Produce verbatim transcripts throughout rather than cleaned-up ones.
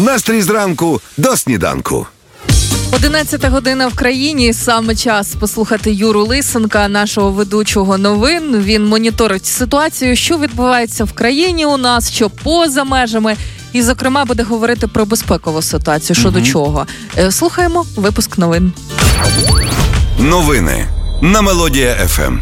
Настрій зранку до сніданку. одинадцята година в країні. Саме час послухати Юру Лисенка, нашого ведучого новин. Він моніторить ситуацію, що відбувається в країні у нас, що поза межами. І, зокрема, буде говорити про безпекову ситуацію, що угу. до чого. Слухаємо випуск новин. Новини на Мелодія еф ем.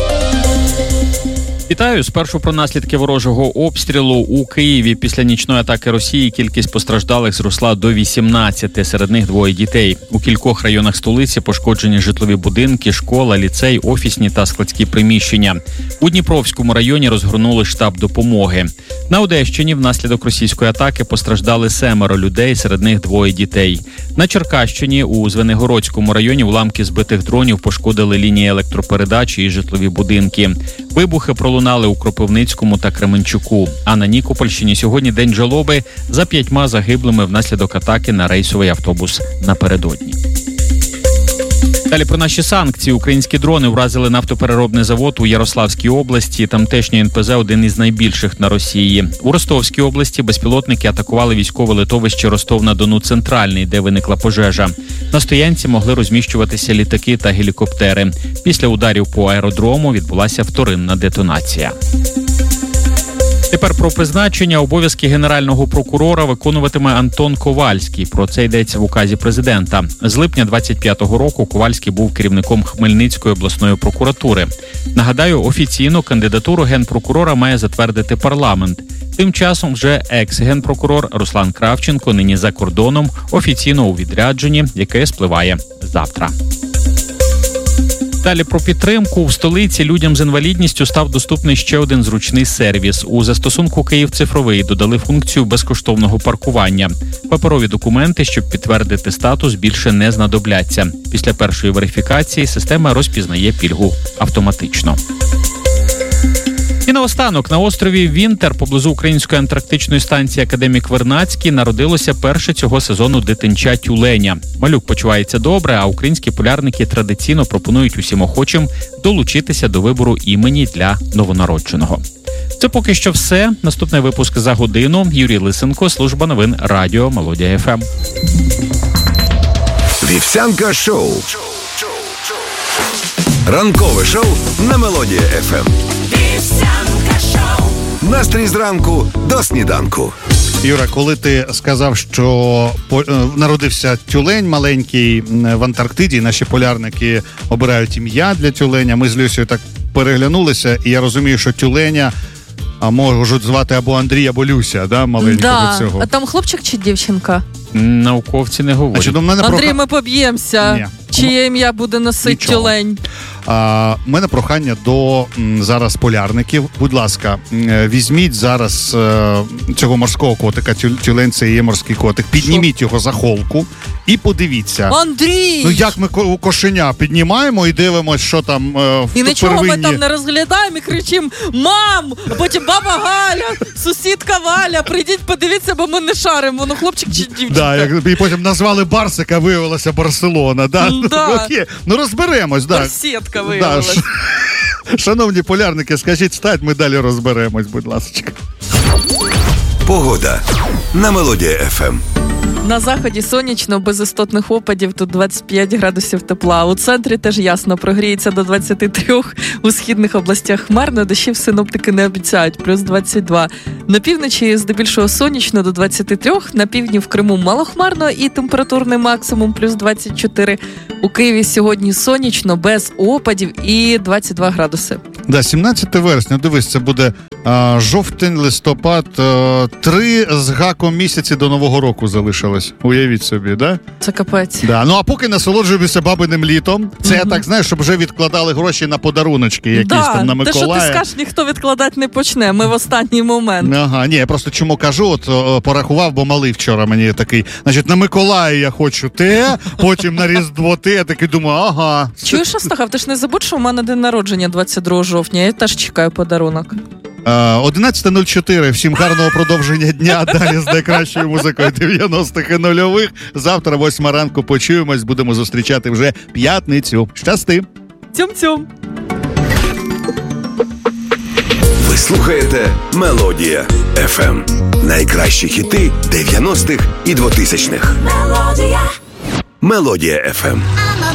Вітаю. Спершу про наслідки ворожого обстрілу. У Києві після нічної атаки Росії кількість постраждалих зросла до вісімнадцяти, серед них двоє дітей. У кількох районах столиці пошкоджені житлові будинки, школа, ліцей, офісні та складські приміщення. У Дніпровському районі розгорнули штаб допомоги. На Одещині внаслідок російської атаки постраждали семеро людей, серед них двоє дітей. На Черкащині у Звенигородському районі уламки збитих дронів пошкодили лінії електропередачі і житлові будинки. Вибухи пролунали у Кропивницькому та Кременчуку. А на Нікопольщині сьогодні день жалоби за п'ятьма загиблими внаслідок атаки на рейсовий автобус напередодні. Далі про наші санкції. Українські дрони вразили нафтопереробний завод у Ярославській області. Тамтешній ен пе зе – один із найбільших на Росії. У Ростовській області безпілотники атакували військове литовище Ростов-на-Дону Центральний, де виникла пожежа. На стоянці могли розміщуватися літаки та гелікоптери. Після ударів по аеродрому відбулася вторинна детонація. Тепер про призначення. Обов'язки генерального прокурора виконуватиме Антон Ковальський. Про це йдеться в указі президента. З липня двадцять п'ятого року Ковальський був керівником Хмельницької обласної прокуратури. Нагадаю, офіційно кандидатуру генпрокурора має затвердити парламент. Тим часом вже екс-генпрокурор Руслан Кравченко нині за кордоном, офіційно у відрядженні, яке спливає завтра. Далі про підтримку. В столиці людям з інвалідністю став доступний ще один зручний сервіс. У застосунку «Київ цифровий» додали функцію безкоштовного паркування. Паперові документи, щоб підтвердити статус, більше не знадобляться. Після першої верифікації система розпізнає пільгу автоматично. І наостанок, на острові Вінтер, поблизу української антарктичної станції «Академік Вернадський», народилося перше цього сезону дитинча тюленя. Малюк почувається добре, а українські полярники традиційно пропонують усім охочим долучитися до вибору імені для новонародженого. Це поки що все. Наступний випуск за годину. Юрій Лисенко, служба новин Радіо Мелодія еф ем. Вівсянка шоу. Ранкове шоу на Мелодія еф ем. Настрій зранку до сніданку. Юра, коли ти сказав, що народився тюлень маленький в Антарктиді, наші полярники обирають ім'я для тюленя, ми з Люсею так переглянулися, і я розумію, що тюленя а можуть звати або Андрій, або Люся, да, маленького да. цього. А там хлопчик чи дівчинка? Науковці не говорять. Значить, мене Андрій, проха... ми поб'ємося. Ні. Чиє ім'я буде носити тюлень? У мене прохання до м, зараз полярників. Будь ласка, м, візьміть зараз е, цього морського котика, тю, тюлень це є морський котик, підніміть Шо? його за холку і подивіться. Андрій! Ну як ми ко- кошеня піднімаємо і дивимося, що там е, в І нічого первинні... ми там не розглядаємо і кричимо: «Мам!» А потім баба Галя, сусідка Валя, прийдіть подивіться, бо ми не шаримо, воно хлопчик чи дівчинка. Да, як, і потім назвали Барсика, виявилося Барселона. Да? Да. Окей, ну розберемось. Да. Барсетка виявилась. Да. Шановні полярники, скажіть, стать, ми далі розберемось, будь ласка. Погода на Мелодія еф ем. На заході сонячно, без істотних опадів, тут двадцять п'ять градусів тепла. У центрі теж ясно, прогріється до двадцять три, у східних областях хмарно, дощів синоптики не обіцяють, плюс двадцять два. На півночі здебільшого сонячно до двадцять три, на півдні в Криму малохмарно і температурний максимум плюс двадцять чотири. У Києві сьогодні сонячно, без опадів і двадцять два градуси. Да, сімнадцяте вересня, дивись, це буде а, жовтень, листопад, а, три з гаком місяці до Нового року залишилось. Уявіть собі, да? Це капець. Да. Ну, а поки насолоджуємося бабиним літом, це mm-hmm. я так, знаєш, щоб вже відкладали гроші на подаруночки якісь да, там на Миколая. Те, що ти скажеш, ніхто відкладати не почне, ми в останній момент. Ага, ні, я просто чому кажу, от о, порахував, бо малий вчора мені такий, значить, на Миколая я хочу те, потім на Різдво те, я такий думаю, ага. Чуєш, Астахов, ти ж не забудь, що у мене день народження двадцять другого жовтня, я теж чекаю подарунок. одинадцяте нуль чотири. Всім гарного продовження дня. Далі з найкращою музикою дев'яностих і нульових. Завтра, восьма ранку, почуємось. Будемо зустрічати вже п'ятницю. Щасти! Цьом-цьом! Ви слухаєте Мелодія еф ем. Найкращі хіти дев'яностих і двотисячних. Мелодія еф ем.